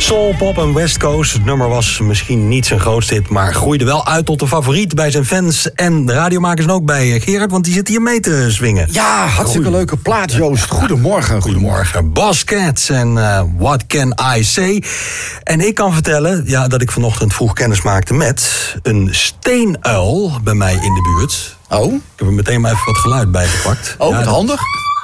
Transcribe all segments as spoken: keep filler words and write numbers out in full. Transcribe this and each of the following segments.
Soul, pop en West Coast. Het nummer was misschien niet zijn grootste hit, maar groeide wel uit tot de favoriet bij zijn fans en de radiomakers en ook bij Gerard, want die zit hier mee te swingen. Ja, hartstikke Goeie. leuke plaat, Joost. Goedemorgen. Goedemorgen. Boss Cats en uh, What Can I Say? En ik kan vertellen ja, dat ik vanochtend vroeg kennis maakte met een steenuil bij mij in de buurt. Oh? Ik heb er meteen maar even wat geluid bij gepakt. Oh, ja, wat handig.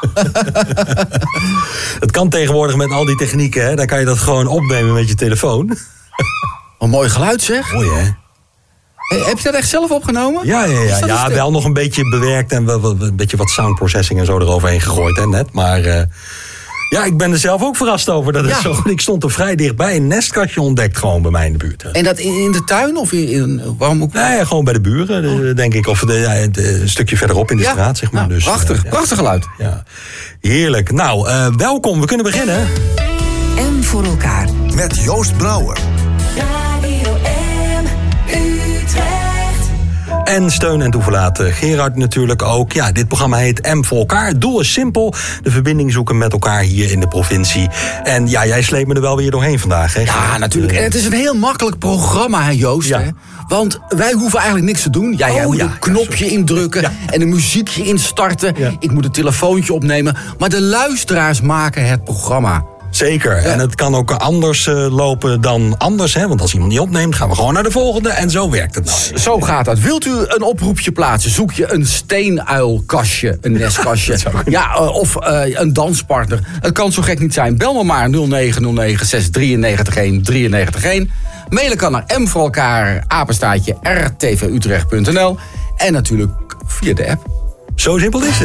Het kan tegenwoordig met al die technieken, hè? Dan kan je dat gewoon opnemen met je telefoon. Een mooi geluid, zeg. Mooi, hè? Hey, heb je dat echt zelf opgenomen? Ja, ja, ja, ja wel stil? Nog een beetje bewerkt en wel, wel, een beetje wat sound processing en zo eroverheen gegooid, hè, net. Maar uh, ja, ik ben er zelf ook verrast over dat het ja. zo goed. Ik stond er vrij dichtbij, een nestkastje ontdekt gewoon bij mij in de buurt. Hè. En dat in, in de tuin of in, in waarom ook? Nee, gewoon bij de buren, oh. denk ik. Of de, ja, de, een stukje verderop in de ja. straat, zeg maar. Nou, dus, prachtig, uh, ja. prachtig geluid. Ja. Heerlijk. Nou, uh, welkom. We kunnen beginnen. M voor elkaar. Met Joost Brouwer. Radio M, Utrecht. En steun en toeverlaten. Gerard natuurlijk ook. Ja, dit programma heet M voor elkaar. Het doel is simpel. De verbinding zoeken met elkaar hier in de provincie. En ja, jij sleept me er wel weer doorheen vandaag, hè? Ja, natuurlijk. En het is een heel makkelijk programma, hè, Joost. Ja. Hè? Want wij hoeven eigenlijk niks te doen. Ja, jij oh, moet ja, een knopje ja, indrukken ja. en een muziekje instarten. Ja. Ik moet een telefoontje opnemen. Maar de luisteraars maken het programma. Zeker. Ja. En het kan ook anders uh, lopen dan anders. Hè? Want als iemand niet opneemt, gaan we gewoon naar de volgende. En zo werkt het nou. Zo gaat dat. Wilt u een oproepje plaatsen? Zoek je een steenuilkastje, een nestkastje. ja, uh, of uh, een danspartner. Het kan zo gek niet zijn. Bel me maar nul negen nul negen zes drie negen een drie negen een. Mailen kan naar m voor elkaar, apenstaartje r t v utrecht punt n l. En natuurlijk via de app. Zo simpel is het.